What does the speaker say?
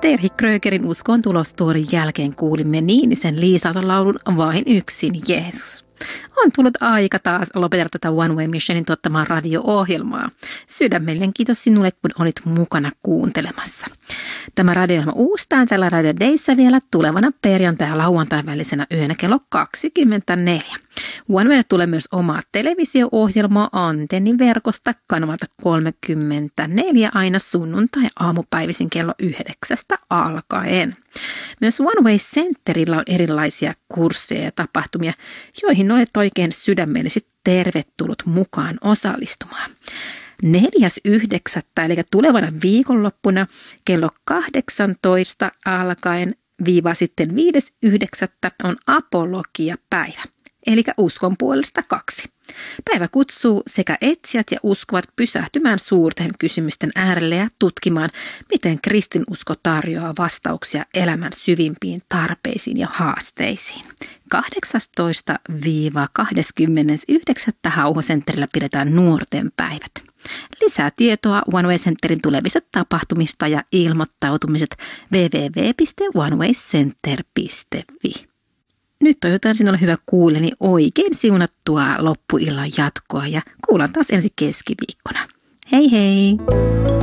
Terhi Krögerin uskon tulostuorin jälkeen kuulimme Niinisen Liisalta laulun Vain yksin Jeesus. On tullut aika taas lopetella tätä One Way Missionin tuottamaa radio-ohjelmaa. Sydämellinen kiitos sinulle, kun olit mukana kuuntelemassa. Tämä radio-ohjelma uustaan tällä Radio Dayssä vielä tulevana perjantai- ja lauantai välisenä yönä kello 24. One Way tulee myös omaa televisio-ohjelmaa antenniverkosta kanavalta 34 aina sunnuntai aamupäivisin kello 9 alkaen. Myös One Way Centerillä on erilaisia kursseja ja tapahtumia, joihin olet oikein sydämellisesti tervetullut mukaan osallistumaan. 4.9. eli tulevana viikonloppuna kello 18 alkaen sitten 5.9. on apologia-päivä, eli uskon puolesta 2. Päivä kutsuu sekä etsijät ja uskovat pysähtymään suurten kysymysten äärelle ja tutkimaan, miten kristinusko tarjoaa vastauksia elämän syvimpiin tarpeisiin ja haasteisiin. 18-29. Hauho-centerillä pidetään nuorten päivät. Lisää tietoa One Way Centerin tulevista tapahtumista ja ilmoittautumiset www.onewaycenter.fi. Nyt toivotan sinulle hyvä kuuleni oikein siunattua loppuillan jatkoa ja kuullaan taas ensi keskiviikkona. Hei hei!